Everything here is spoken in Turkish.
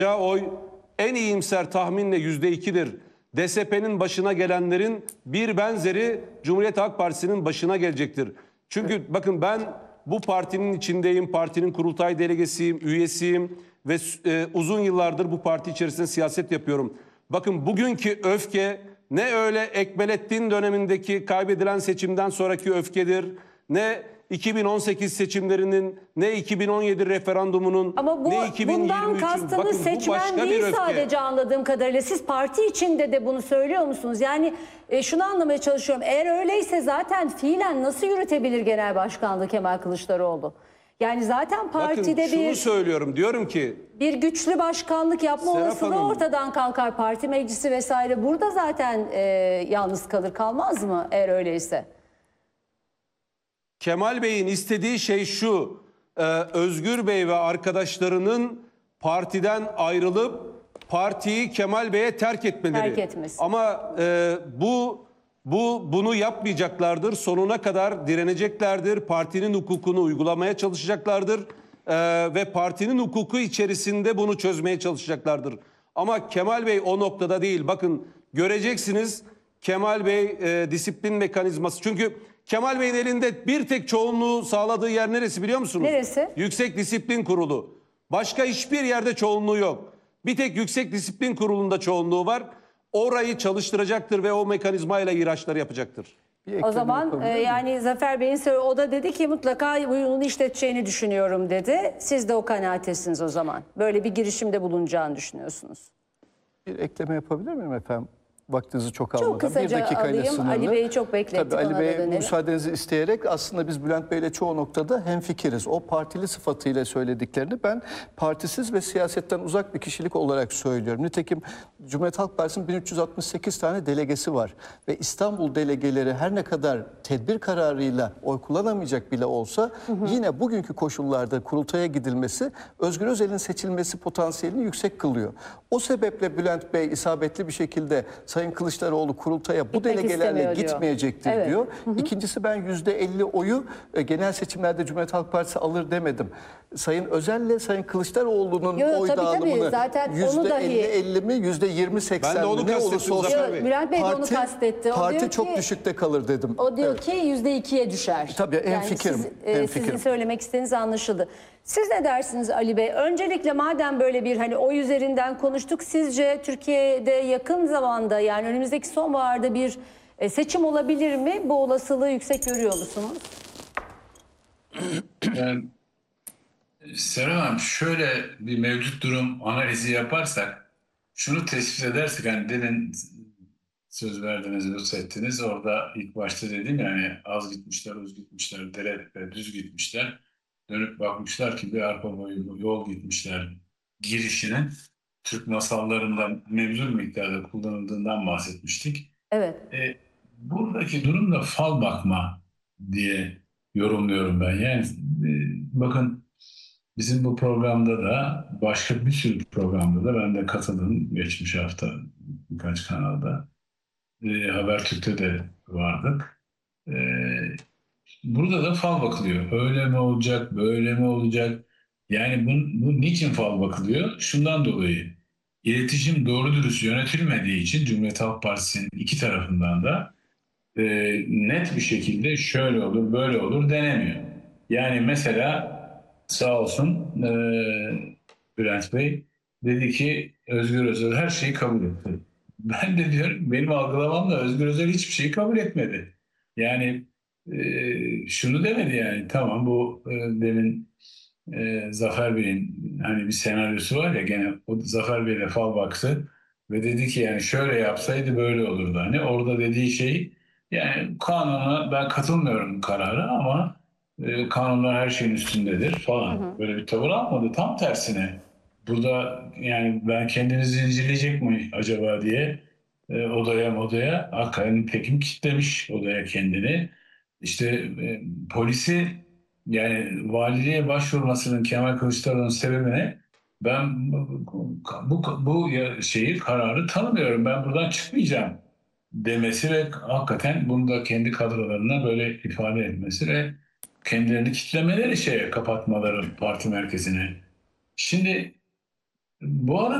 oy en iyimser tahminle %2'dir. DSP'nin başına gelenlerin bir benzeri Cumhuriyet Halk Partisi'nin başına gelecektir. Çünkü bakın ben bu partinin içindeyim, partinin kurultay delegesiyim, üyesiyim ve uzun yıllardır bu parti içerisinde siyaset yapıyorum. Bakın bugünkü öfke ne öyle Ekmelettin dönemindeki kaybedilen seçimden sonraki öfkedir, ne 2018 seçimlerinin, ne 2017 referandumunun, ama ne 2023'ün. bundan kastınız Bakın, seçmen değil sadece, anladığım kadarıyla. Siz parti içinde de bunu söylüyor musunuz? Yani şunu anlamaya çalışıyorum. Eğer öyleyse zaten fiilen nasıl yürütebilir Genel Başkanlığı Kemal Kılıçdaroğlu? Yani zaten partide bakın, şunu söylüyorum, diyorum ki bir güçlü başkanlık yapma olasılığı ortadan kalkar. Parti meclisi vesaire burada zaten yalnız kalmaz mı eğer öyleyse? Kemal Bey'in istediği şey şu: Özgür Bey ve arkadaşlarının partiden ayrılıp partiyi Kemal Bey'e terk etmeleri. Terk etmesi. Ama bunu yapmayacaklardır. Sonuna kadar direneceklerdir. Partinin hukukunu uygulamaya çalışacaklardır. Ve partinin hukuku içerisinde bunu çözmeye çalışacaklardır. Ama Kemal Bey o noktada değil. Bakın göreceksiniz, Kemal Bey disiplin mekanizması. Çünkü Kemal Bey'in elinde bir tek çoğunluğu sağladığı yer neresi biliyor musunuz? Neresi? Yüksek Disiplin Kurulu. Başka hiçbir yerde çoğunluğu yok. Bir tek Yüksek Disiplin Kurulu'nda çoğunluğu var. Orayı çalıştıracaktır ve o mekanizmayla ihraçları yapacaktır. O zaman yani Zafer Bey'in o da dedi ki mutlaka bunu işleteceğini düşünüyorum dedi. Siz de o kanaattesiniz o zaman. Böyle bir girişimde bulunacağını düşünüyorsunuz. Bir ekleme yapabilir miyim efendim? Vaktinizi çok almadan. Çok kısaca bir dakikayla alayım. sınırlı. Ali Bey'i çok beklettik. Tabii Ali Bey dönelim. müsaadenizi isteyerek aslında biz Bülent Bey'le çoğu noktada hemfikiriz. O partili sıfatıyla söylediklerini ben partisiz ve siyasetten uzak bir kişilik olarak söylüyorum. Nitekim Cumhuriyet Halk Partisi'nin 1368 tane delegesi var. Ve İstanbul delegeleri her ne kadar tedbir kararıyla oy kullanamayacak bile olsa yine bugünkü koşullarda kurultaya gidilmesi Özgür Özel'in seçilmesi potansiyelini yüksek kılıyor. O sebeple Bülent Bey isabetli bir şekilde Sayın Kılıçdaroğlu kurultaya bu delegelerle gitmeyecektir diyor. İkincisi, ben %50 oyu genel seçimlerde Cumhuriyet Halk Partisi alır demedim. Sayın Özel'le Sayın Kılıçdaroğlu'nun oy dağılımını %50-50 mi %20-80 mi ne olursa olsun Bülent Bey de onu kastetti. Parti çok düşükte kalır dedim. O diyor ki %2'ye düşer. Tabii hemfikirim. Sizin söylemek istediğiniz anlaşıldı. Siz ne dersiniz Ali Bey? Öncelikle madem böyle bir hani oy üzerinden konuştuk, sizce Türkiye'de yakın zamanda, yani önümüzdeki sonbaharda bir seçim olabilir mi? Bu olasılığı yüksek görüyor musunuz? Serap Hanım, şöyle bir mevcut durum analizi yaparsak, şunu tespit edersek, hani demin söz verdiniz, lütfettiniz. Orada ilk başta dedim yani az gitmişler, uz gitmişler, dere düz gitmişler. Dönüp bakmışlar ki bir arpa boyu yol gitmişler girişinin Türk masallarında mevzul miktarda kullanıldığından bahsetmiştik. Evet. Buradaki durum da fal bakma diye yorumluyorum ben. Yani bakın, bizim bu programda da başka bir sürü programda da ben de katıldım geçmiş hafta birkaç kanalda. Habertürk'te de vardık. Burada da fal bakılıyor. Öyle mi olacak, böyle mi olacak? Yani bu niçin fal bakılıyor? Şundan dolayı. İletişim doğru dürüst yönetilmediği için Cumhuriyet Halk Partisi'nin iki tarafından da net bir şekilde şöyle olur, böyle olur denemiyor. Yani mesela sağ olsun Bülent Bey dedi ki Özgür Özel her şeyi kabul etti. Ben de diyorum, benim algılamamla Özgür Özel hiçbir şeyi kabul etmedi. Yani şunu demedi yani, tamam bu demin Zafer Bey'in hani bir senaryosu var ya, gene o Zafer Bey'le fal baktı ve dedi ki yani şöyle yapsaydı böyle olurdu. Hani orada dediği şey, yani kanuna ben katılmıyorum karara ama kanunlar her şeyin üstündedir falan. Böyle bir tavır almadı. Tam tersine. Burada yani ben kendini zincirleyecek mi acaba diye odaya hakikaten tekim kitlemiş odaya kendini. İşte polisi, yani valiliğe başvurmasının Kemal Kılıçdaroğlu'nun sebebine ben bu şeyi, kararı tanımıyorum, ben buradan çıkmayacağım demesi ve hakikaten bunu da kendi kadrolarına böyle ifade etmesi ve kendilerini kitlemeleri, kapatmaları parti merkezine. Şimdi Bu arada